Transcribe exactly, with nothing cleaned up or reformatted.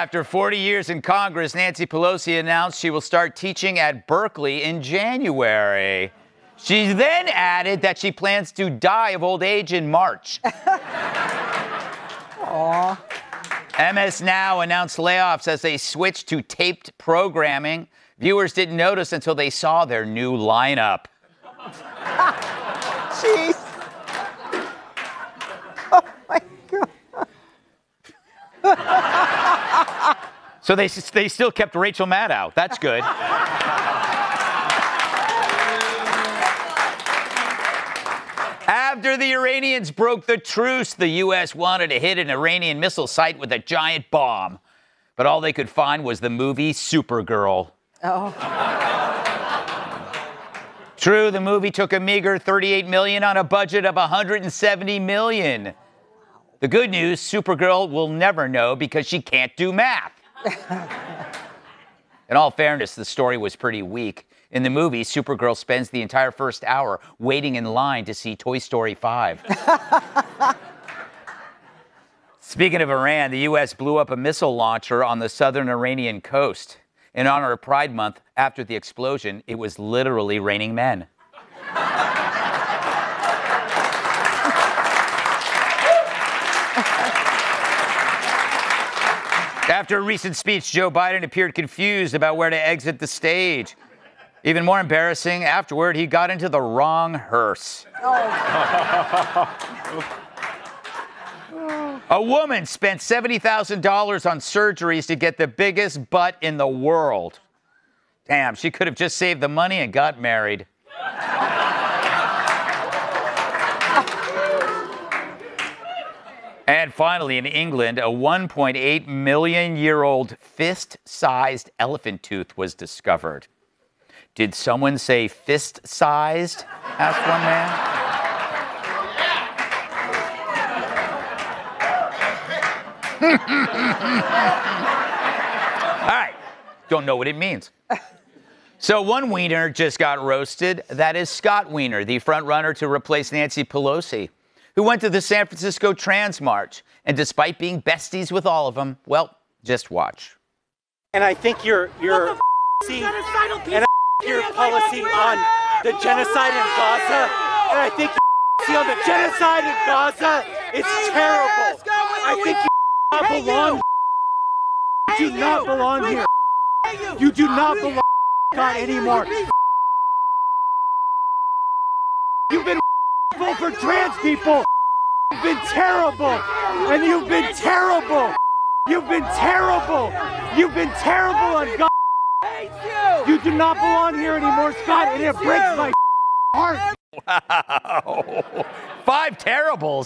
After forty years in Congress, Nancy Pelosi announced she will start teaching at Berkeley in January. She then added that she plans to die of old age in March. Aww. M S Now announced layoffs as they switched to taped programming. Viewers didn't notice until they saw their new lineup. Jeez. Oh, my God. So they, they still kept Rachel Maddow. That's good. After the Iranians broke the truce, the U S wanted to hit an Iranian missile site with a giant bomb. But all they could find was the movie Supergirl. Oh. True, the movie took a meager thirty-eight million dollars on a budget of one hundred seventy million dollars. The good news, Supergirl will never know because she can't do math. In all fairness, the story was pretty weak. In the movie, Supergirl spends the entire first hour waiting in line to see Toy Story five. Speaking of Iran, the U S blew up a missile launcher on the southern Iranian coast. In honor of Pride Month, after the explosion, it was literally raining men. After a recent speech, Joe Biden appeared confused about where to exit the stage. Even more embarrassing, afterward, he got into the wrong hearse. A woman spent seventy thousand dollars on surgeries to get the biggest butt in the world. Damn, she could have just saved the money and got married. And finally, in England, a one point eight million year old fist-sized elephant tooth was discovered. Did someone say fist-sized? Asked one man. All right, don't know what it means. So one wiener just got roasted. That is Scott Wiener, the front runner to replace Nancy Pelosi, who went to the San Francisco Trans March. And despite being besties with all of them, well, just watch. And I think your your policy, and I think your policy on the genocide in Gaza, and I think your policy on the genocide in Gaza is terrible. I think you do not belong. You do not belong here. You do not belong God anymore. You've been for trans people. You've been terrible, and you've been terrible. You've been terrible. You've been terrible on God. You do not belong here anymore, Scott, and it breaks my heart. Wow. Five terribles.